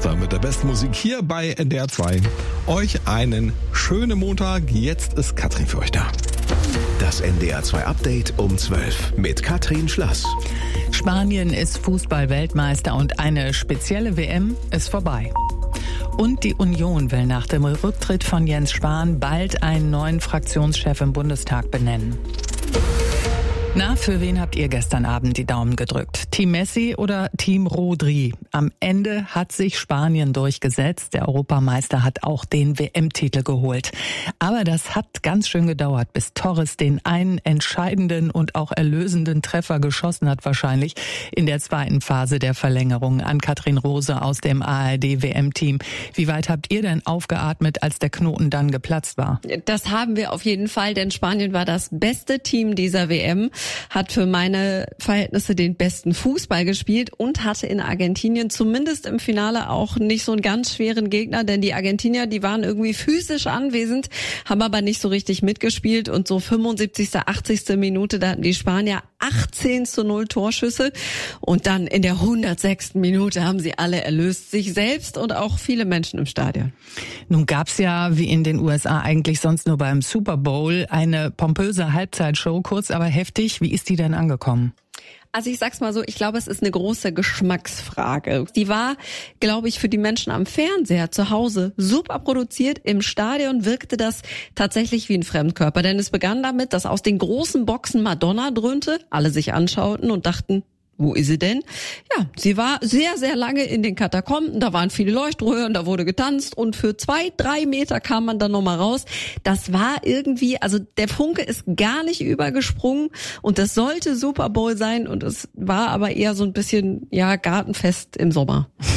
Silvester mit der besten Musik hier bei NDR 2. Euch einen schönen Montag. Jetzt ist Katrin für euch da. Das NDR 2 Update um 12 mit Katrin Schlass. Spanien ist Fußball-Weltmeister und eine spezielle WM ist vorbei. Und die Union will nach dem Rücktritt von Jens Spahn bald einen neuen Fraktionschef im Bundestag benennen. Na, für wen habt ihr gestern Abend die Daumen gedrückt? Team Messi oder Team Rodri? Am Ende hat sich Spanien durchgesetzt. Der Europameister hat auch den WM-Titel geholt. Aber das hat ganz schön gedauert, bis Torres den einen entscheidenden und auch erlösenden Treffer geschossen hat, wahrscheinlich in der zweiten Phase der Verlängerung. An Katrin Rose aus dem ARD-WM-Team. Wie weit habt ihr denn aufgeatmet, als der Knoten dann geplatzt war? Das haben wir auf jeden Fall, denn Spanien war das beste Team dieser WM. Hat für meine Verhältnisse den besten Fußball gespielt und hatte in Argentinien zumindest im Finale auch nicht so einen ganz schweren Gegner, denn die Argentinier, die waren irgendwie physisch anwesend, haben aber nicht so richtig mitgespielt und so 75., 80. Minute, da hatten die Spanier 18:0 Torschüsse und dann in der 106. Minute haben sie alle erlöst, sich selbst und auch viele Menschen im Stadion. Nun gab's ja, wie in den USA eigentlich sonst nur beim Super Bowl, eine pompöse Halbzeitshow, kurz aber heftig. Wie ist die denn angekommen? Also ich sag's mal so, ich glaube, es ist eine große Geschmacksfrage. Die war, glaube ich, für die Menschen am Fernseher zu Hause super produziert. Im Stadion wirkte das tatsächlich wie ein Fremdkörper. Denn es begann damit, dass aus den großen Boxen Madonna dröhnte, alle sich anschauten und dachten, wo ist sie denn? Ja, sie war sehr, sehr lange in den Katakomben. Da waren viele Leuchtröhren, da wurde getanzt und für 2-3 Meter kam man dann nochmal raus. Das war irgendwie, also der Funke ist gar nicht übergesprungen und das sollte Super Bowl sein und es war aber eher so ein bisschen, ja, Gartenfest im Sommer.